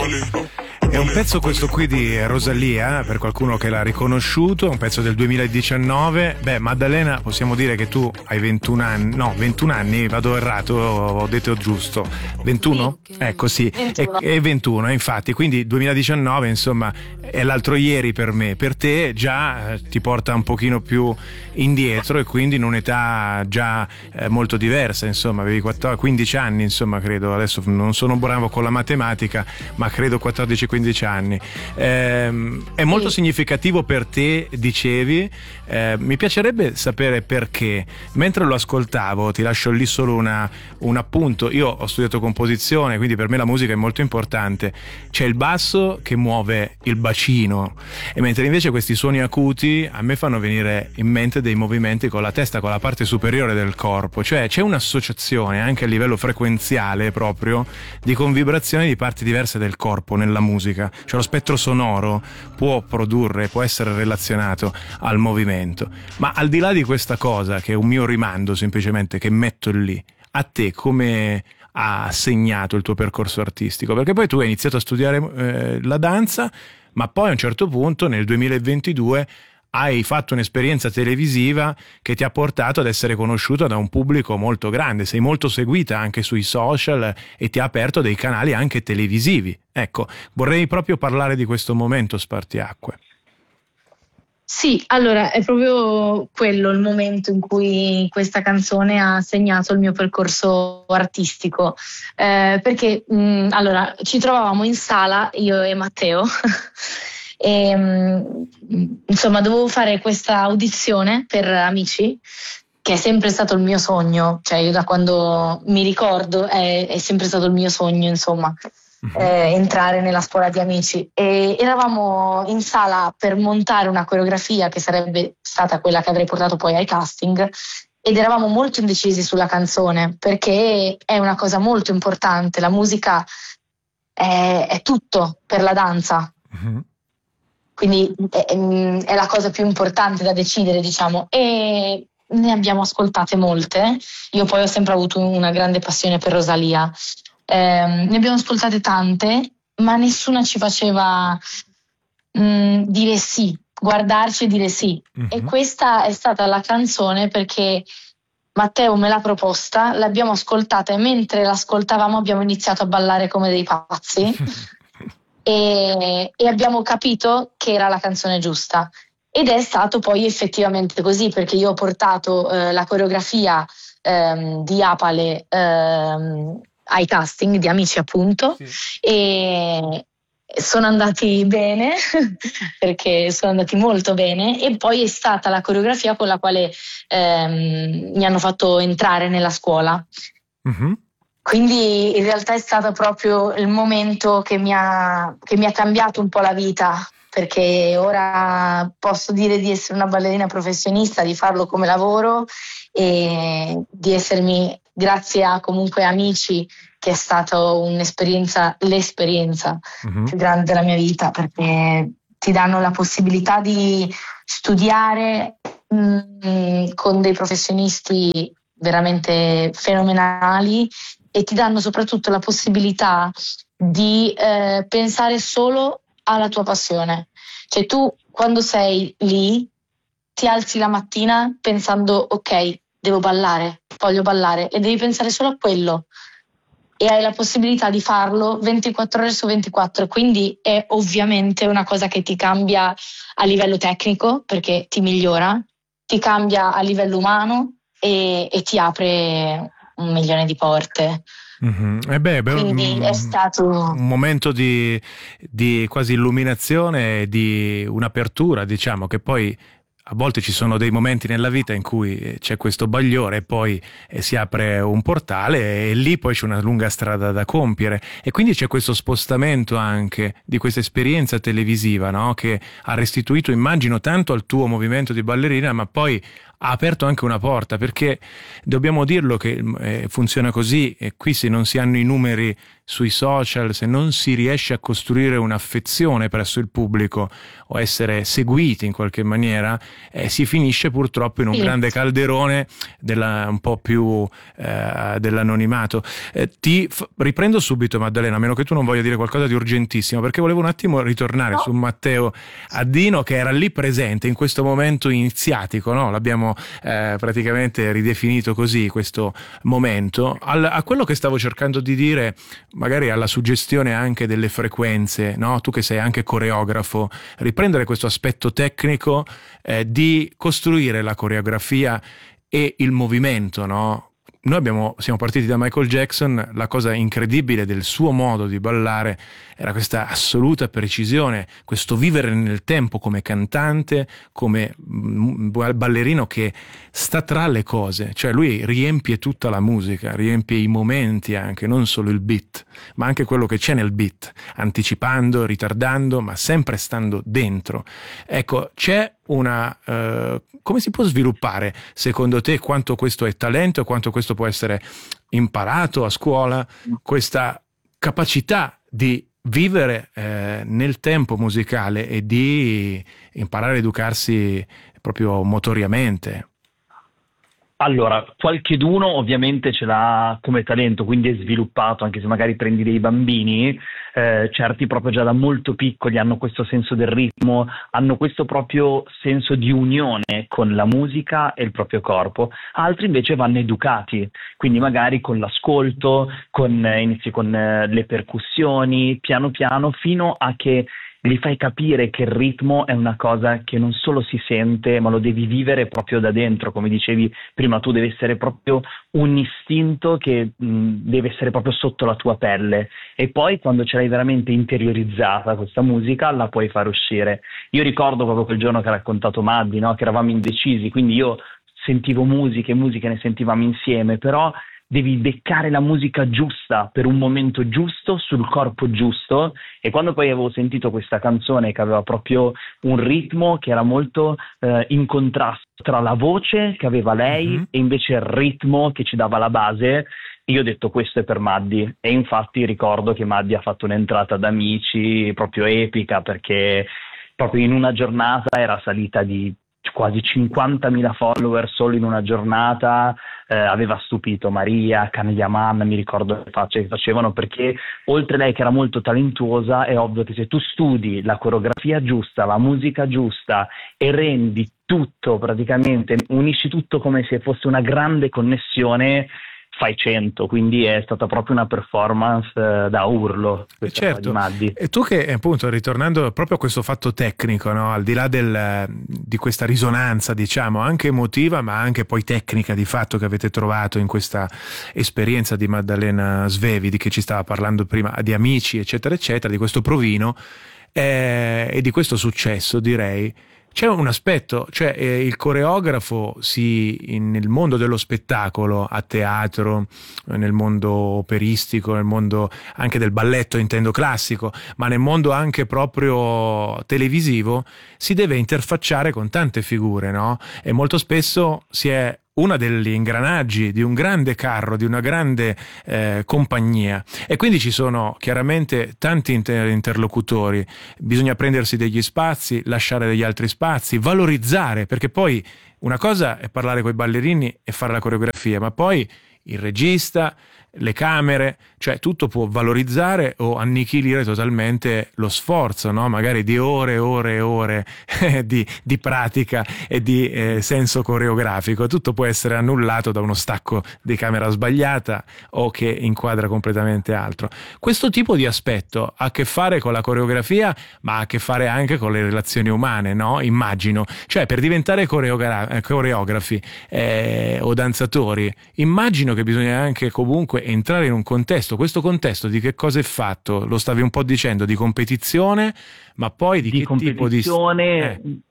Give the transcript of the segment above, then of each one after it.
È un pezzo questo qui di Rosalia, per qualcuno che l'ha riconosciuto, un pezzo del 2019. Beh, Maddalena, possiamo dire che tu hai 21 anni, no, 21 anni, vado errato, ho detto giusto. 21? Ecco, sì, 21. è 21, infatti, quindi 2019, insomma, è l'altro ieri per me. Per te già ti porta un pochino più indietro e quindi in un'età già molto diversa, insomma, avevi 15 anni, insomma, credo, adesso non sono bravo con la matematica, ma credo 14-15 anni. È molto significativo per te, dicevi. Mi piacerebbe sapere perché. Mentre lo ascoltavo, ti lascio lì solo un appunto. Io ho studiato composizione, quindi per me la musica è molto importante. C'è il basso che muove il bacino, e mentre invece questi suoni acuti a me fanno venire in mente dei movimenti con la testa, con la parte superiore del corpo. Cioè c'è un'associazione anche a livello frequenziale proprio di convibrazioni di parti diverse del corpo nella musica. Cioè lo spettro sonoro può produrre, può essere relazionato al movimento. Ma al di là di questa cosa, che è un mio rimando semplicemente che metto lì, a te come ha segnato il tuo percorso artistico? Perché poi tu hai iniziato a studiare la danza, ma poi a un certo punto nel 2022 hai fatto un'esperienza televisiva che ti ha portato ad essere conosciuta da un pubblico molto grande, sei molto seguita anche sui social e ti ha aperto dei canali anche televisivi. Ecco, vorrei proprio parlare di questo momento spartiacque. Sì, allora è proprio quello il momento in cui questa canzone ha segnato il mio percorso artistico, perché allora ci trovavamo in sala io e Matteo e insomma dovevo fare questa audizione per Amici, che è sempre stato il mio sogno, cioè io da quando mi ricordo è sempre stato il mio sogno, insomma. Entrare nella scuola di Amici, e eravamo in sala per montare una coreografia che sarebbe stata quella che avrei portato poi ai casting, ed eravamo molto indecisi sulla canzone perché è una cosa molto importante, la musica è tutto per la danza. Quindi è la cosa più importante da decidere, diciamo, e ne abbiamo ascoltate molte. Io poi ho sempre avuto una grande passione per Rosalia. Ne abbiamo ascoltate tante, ma nessuna ci faceva dire sì, guardarci e dire sì. E questa è stata la canzone perché Matteo me l'ha proposta, l'abbiamo ascoltata e mentre l'ascoltavamo abbiamo iniziato a ballare come dei pazzi e abbiamo capito che era la canzone giusta. Ed è stato poi effettivamente così, perché io ho portato la coreografia di Apale ai casting di Amici, appunto, sì. E sono andati bene perché sono andati molto bene, e poi è stata la coreografia con la quale mi hanno fatto entrare nella scuola. Quindi in realtà è stato proprio il momento che mi ha cambiato un po' la vita, perché ora posso dire di essere una ballerina professionista, di farlo come lavoro e di essermi, grazie a comunque Amici, che è stata l'esperienza più grande della mia vita, perché ti danno la possibilità di studiare con dei professionisti veramente fenomenali, e ti danno soprattutto la possibilità di pensare solo alla tua passione. Cioè tu quando sei lì ti alzi la mattina pensando ok, devo ballare, voglio ballare, e devi pensare solo a quello, e hai la possibilità di farlo 24 ore su 24, quindi è ovviamente una cosa che ti cambia a livello tecnico perché ti migliora, ti cambia a livello umano e ti apre 1.000.000 di porte. Quindi è stato un momento di quasi illuminazione, di un'apertura, diciamo, che poi a volte ci sono dei momenti nella vita in cui c'è questo bagliore e poi si apre un portale e lì poi c'è una lunga strada da compiere, e quindi c'è questo spostamento anche di questa esperienza televisiva, no? Che ha restituito, immagino, tanto al tuo movimento di ballerina, ma poi ha aperto anche una porta, perché dobbiamo dirlo che funziona così, e qui se non si hanno i numeri sui social, se non si riesce a costruire un'affezione presso il pubblico o essere seguiti in qualche maniera, si finisce purtroppo in un grande calderone un po' più dell'anonimato. Riprendo subito, Maddalena, a meno che tu non voglia dire qualcosa di urgentissimo, perché volevo un attimo ritornare su Matteo Addino, che era lì presente in questo momento iniziatico, no? L'abbiamo praticamente ridefinito così questo momento, a quello che stavo cercando di dire, magari alla suggestione anche delle frequenze, no? Tu che sei anche coreografo, riprendere questo aspetto tecnico di costruire la coreografia e il movimento, no? Noi siamo partiti da Michael Jackson, la cosa incredibile del suo modo di ballare era questa assoluta precisione, questo vivere nel tempo come cantante, come ballerino che sta tra le cose, cioè lui riempie tutta la musica, riempie i momenti anche, non solo il beat, ma anche quello che c'è nel beat, anticipando, ritardando, ma sempre stando dentro. Ecco, c'è come si può sviluppare secondo te, quanto questo è talento e quanto questo può essere imparato a scuola, questa capacità di vivere nel tempo musicale e di imparare a educarsi proprio motoriamente? Allora, qualcheduno ovviamente ce l'ha come talento, quindi è sviluppato, anche se magari prendi dei bambini, certi proprio già da molto piccoli hanno questo senso del ritmo, hanno questo proprio senso di unione con la musica e il proprio corpo, altri invece vanno educati, quindi magari con l'ascolto, inizi con le percussioni, piano piano, fino a che gli fai capire che il ritmo è una cosa che non solo si sente, ma lo devi vivere proprio da dentro, come dicevi prima tu, deve essere proprio un istinto che deve essere proprio sotto la tua pelle, e poi quando ce l'hai veramente interiorizzata questa musica la puoi far uscire. Io ricordo proprio quel giorno che ha raccontato Maddi, no? Che eravamo indecisi, quindi io sentivo musiche ne sentivamo insieme, però devi beccare la musica giusta per un momento giusto, sul corpo giusto, e quando poi avevo sentito questa canzone che aveva proprio un ritmo che era molto in contrasto tra la voce che aveva lei e invece il ritmo che ci dava la base, io ho detto questo è per Maddi, e infatti ricordo che Maddi ha fatto un'entrata d'Amici proprio epica, perché proprio in una giornata era salita di quasi 50.000 follower solo in una giornata, aveva stupito Maria, Yaman, mi ricordo le facce che facevano, perché oltre lei che era molto talentuosa, è ovvio che se tu studi la coreografia giusta, la musica giusta e rendi tutto praticamente, unisci tutto come se fosse una grande connessione, fai 100, quindi è stata proprio una performance da urlo. Certo, e tu che appunto, ritornando proprio a questo fatto tecnico, no? Al di là di questa risonanza, diciamo, anche emotiva ma anche poi tecnica di fatto che avete trovato in questa esperienza di Maddalena Svevi, di che ci stava parlando prima, di Amici eccetera eccetera, di questo provino e di questo successo, direi. C'è un aspetto, cioè il coreografo nel mondo dello spettacolo, a teatro, nel mondo operistico, nel mondo anche del balletto intendo classico, ma nel mondo anche proprio televisivo, si deve interfacciare con tante figure, no? E molto spesso si è una degli ingranaggi di un grande carro, di una grande compagnia, e quindi ci sono chiaramente tanti interlocutori, bisogna prendersi degli spazi, lasciare degli altri spazi, valorizzare, perché poi una cosa è parlare coi ballerini e fare la coreografia, ma poi il regista, le camere, cioè tutto può valorizzare o annichilire totalmente lo sforzo, no? Magari di ore e ore e ore di pratica e di senso coreografico. Tutto può essere annullato da uno stacco di camera sbagliata o che inquadra completamente altro. Questo tipo di aspetto ha a che fare con la coreografia, ma ha a che fare anche con le relazioni umane, no? Immagino, cioè per diventare coreografi o danzatori, immagino che bisogna anche comunque entrare in un contesto. Questo contesto di che cosa è fatto? Lo stavi un po' dicendo, di competizione, ma poi di che tipo di...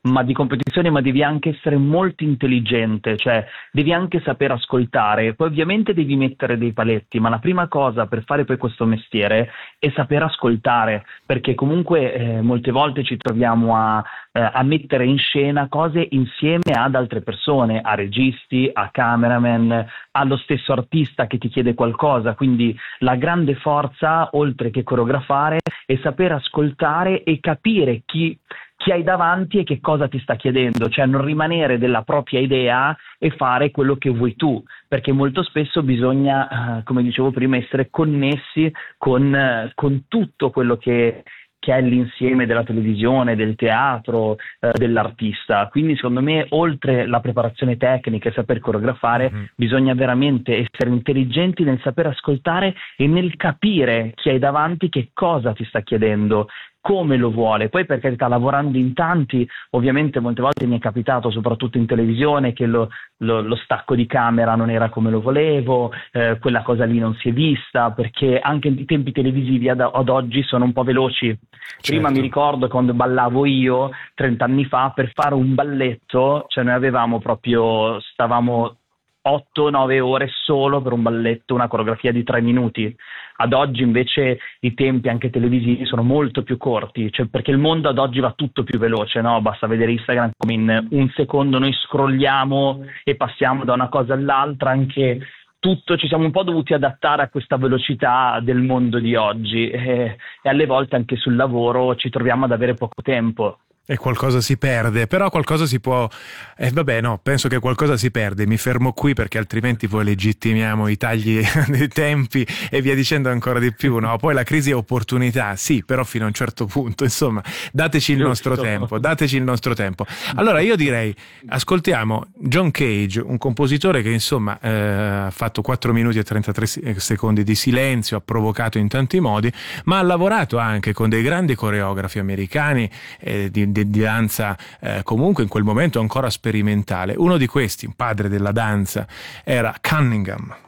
ma di competizione, ma devi anche essere molto intelligente, cioè devi anche saper ascoltare. Poi ovviamente devi mettere dei paletti, ma la prima cosa per fare poi questo mestiere è saper ascoltare, perché comunque molte volte ci troviamo a mettere in scena cose insieme ad altre persone, a registi, a cameraman, allo stesso artista che ti chiede qualcosa. Quindi la grande forza, oltre che coreografare, è saper ascoltare e capire chi hai davanti e che cosa ti sta chiedendo, cioè non rimanere della propria idea e fare quello che vuoi tu, perché molto spesso bisogna, come dicevo prima, essere connessi con tutto quello che è l'insieme della televisione, del teatro, dell'artista. Quindi secondo me, oltre la preparazione tecnica e saper coreografare, bisogna veramente essere intelligenti nel saper ascoltare e nel capire chi hai davanti che cosa ti sta chiedendo, come lo vuole. Poi, per carità, lavorando in tanti, ovviamente molte volte mi è capitato, soprattutto in televisione, che lo stacco di camera non era come lo volevo, quella cosa lì non si è vista, perché anche i tempi televisivi ad oggi sono un po' veloci. Prima mi ricordo quando ballavo io 30 anni fa, per fare un balletto, cioè noi stavamo 8-9 ore solo per un balletto, una coreografia di 3 minuti. Ad oggi invece i tempi anche televisivi sono molto più corti, cioè perché il mondo ad oggi va tutto più veloce, no? Basta vedere Instagram come in un secondo noi scrolliamo e passiamo da una cosa all'altra, anche tutto, ci siamo un po' dovuti adattare a questa velocità del mondo di oggi e alle volte anche sul lavoro ci troviamo ad avere poco tempo. E qualcosa si perde, però qualcosa si può... vabbè, no, penso che qualcosa si perde, mi fermo qui perché altrimenti poi legittimiamo i tagli dei tempi e via dicendo ancora di più, no? Poi la crisi è opportunità, sì, però fino a un certo punto, insomma, dateci il nostro tempo. Allora io direi, ascoltiamo John Cage, un compositore che insomma ha fatto 4 minuti e 33 secondi di silenzio, ha provocato in tanti modi, ma ha lavorato anche con dei grandi coreografi americani di danza comunque in quel momento ancora sperimentale. Uno di questi, un padre della danza, era Cunningham.